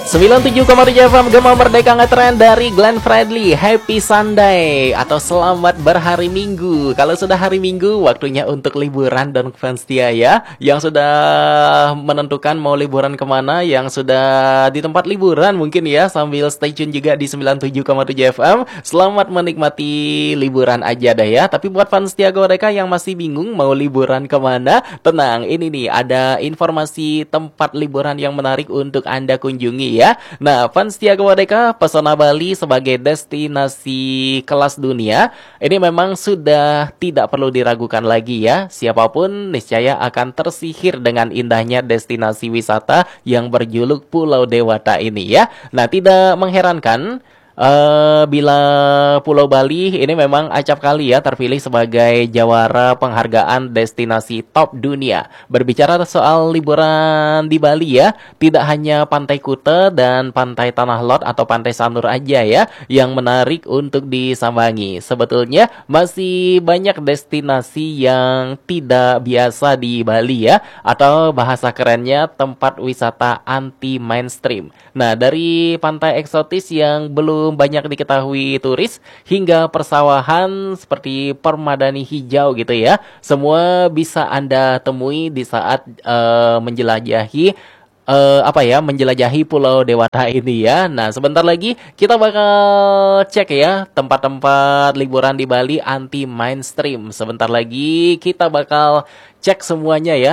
97,7 FM Gema Merdeka Ngetren dari Glenn Fredly. Happy Sunday atau selamat berhari Minggu. Kalau sudah hari Minggu, waktunya untuk liburan dan fans setia ya. Yang sudah menentukan mau liburan kemana, yang sudah di tempat liburan mungkin ya, sambil stay tune juga di 97,7 FM. Selamat menikmati liburan aja dah ya. Tapi buat fans setia mereka yang masih bingung mau liburan kemana, tenang, ini nih ada informasi tempat liburan yang menarik untuk Anda kunjungi ya. Nah, fans setia Merdeka, pesona Bali sebagai destinasi kelas dunia, ini memang sudah tidak perlu diragukan lagi ya. Siapapun niscaya akan tersihir dengan indahnya destinasi wisata yang berjuluk Pulau Dewata ini ya. Nah, tidak mengherankan bila Pulau Bali ini memang acap kali ya terpilih sebagai jawara penghargaan destinasi top dunia. Berbicara soal liburan di Bali ya, tidak hanya Pantai Kuta dan Pantai Tanah Lot atau Pantai Sanur aja ya yang menarik untuk disambangi. Sebetulnya masih banyak destinasi yang tidak biasa di Bali ya, atau bahasa kerennya tempat wisata anti mainstream. Nah, dari pantai eksotis yang belum banyak diketahui turis hingga persawahan seperti permadani hijau gitu ya, semua bisa Anda temui di saat menjelajahi menjelajahi Pulau Dewata ini ya. Nah, sebentar lagi kita bakal cek ya tempat-tempat liburan di Bali anti mainstream. Sebentar lagi kita bakal cek semuanya ya,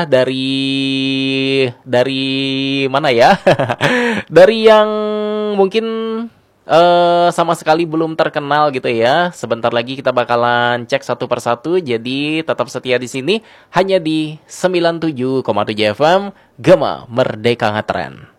dari mana ya? Dari yang mungkin sama sekali belum terkenal gitu ya. Sebentar lagi kita bakalan cek satu persatu. Jadi tetap setia di sini hanya di 97,7 FM Gema Merdeka Ngetren.